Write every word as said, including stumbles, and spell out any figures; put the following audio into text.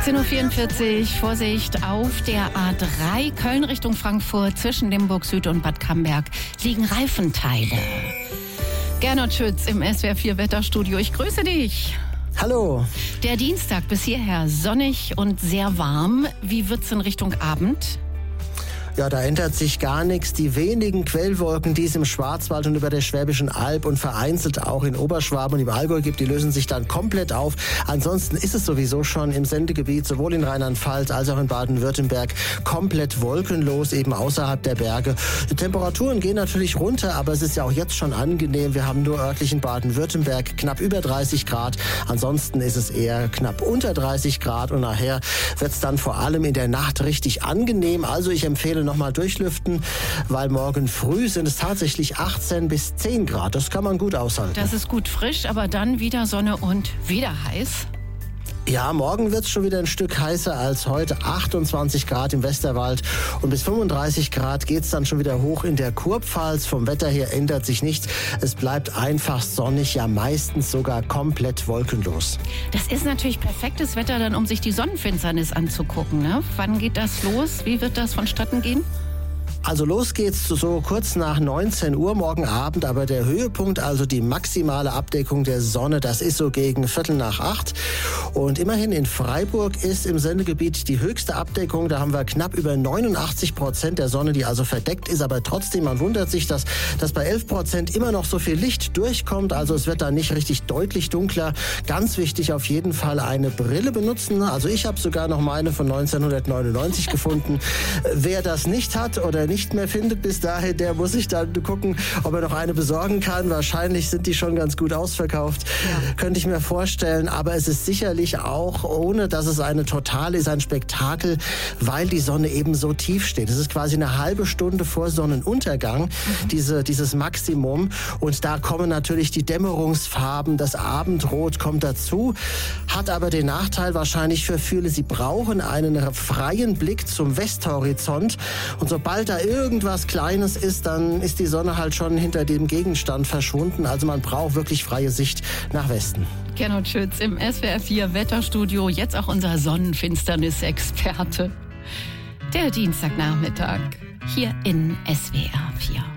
sechzehn Uhr vierundvierzig, Vorsicht, auf der A drei Köln Richtung Frankfurt zwischen Limburg Süd und Bad Camberg liegen Reifenteile. Gernot Schütz im S W R vier Wetterstudio, ich grüße dich. Hallo. Der Dienstag bis hierher sonnig und sehr warm. Wie wird's in Richtung Abend? Ja, da ändert sich gar nichts. Die wenigen Quellwolken, die es im Schwarzwald und über der Schwäbischen Alb und vereinzelt auch in Oberschwaben und im Allgäu gibt, die lösen sich dann komplett auf. Ansonsten ist es sowieso schon im Sendegebiet, sowohl in Rheinland-Pfalz als auch in Baden-Württemberg, komplett wolkenlos, eben außerhalb der Berge. Die Temperaturen gehen natürlich runter, aber es ist ja auch jetzt schon angenehm. Wir haben nur örtlich in Baden-Württemberg knapp über dreißig Grad. Ansonsten ist es eher knapp unter dreißig Grad und nachher wird es dann vor allem in der Nacht richtig angenehm. Also ich empfehle nochmal durchlüften, weil morgen früh sind es tatsächlich achtzehn bis zehn Grad. Das kann man gut aushalten. Das ist gut frisch, aber dann wieder Sonne und wieder heiß. Ja, morgen wird es schon wieder ein Stück heißer als heute. achtundzwanzig Grad im Westerwald und bis fünfunddreißig Grad geht es dann schon wieder hoch in der Kurpfalz. Vom Wetter her ändert sich nichts. Es bleibt einfach sonnig, ja meistens sogar komplett wolkenlos. Das ist natürlich perfektes Wetter dann, um sich die Sonnenfinsternis anzugucken, ne? Wann geht das los? Wie wird das vonstatten gehen? Also los geht's so kurz nach neunzehn Uhr morgen Abend, aber der Höhepunkt, also die maximale Abdeckung der Sonne, das ist so gegen Viertel nach acht. Und immerhin in Freiburg ist im Sendegebiet die höchste Abdeckung. Da haben wir knapp über neunundachtzig Prozent der Sonne, die also verdeckt ist. Aber trotzdem, man wundert sich, dass, dass bei elf Prozent immer noch so viel Licht durchkommt. Also es wird dann nicht richtig deutlich dunkler. Ganz wichtig auf jeden Fall eine Brille benutzen. Also ich habe sogar noch meine von neunzehnhundertneunundneunzig gefunden. Wer das nicht hat oder nicht nicht mehr findet bis dahin, der muss sich dann gucken, ob er noch eine besorgen kann. Wahrscheinlich sind die schon ganz gut ausverkauft, ja. Könnte ich mir vorstellen. Aber es ist sicherlich auch, ohne dass es eine totale ist, ein Spektakel, weil die Sonne eben so tief steht. Es ist quasi eine halbe Stunde vor Sonnenuntergang, mhm. diese, dieses Maximum. Und da kommen natürlich die Dämmerungsfarben, das Abendrot kommt dazu, hat aber den Nachteil wahrscheinlich für viele, sie brauchen einen freien Blick zum Westhorizont. Und sobald da irgendwas Kleines ist, dann ist die Sonne halt schon hinter dem Gegenstand verschwunden. Also man braucht wirklich freie Sicht nach Westen. Gernot Schütz im S W R vier Wetterstudio, jetzt auch unser Sonnenfinsternis-Experte. Der Dienstagnachmittag hier in S W R vier.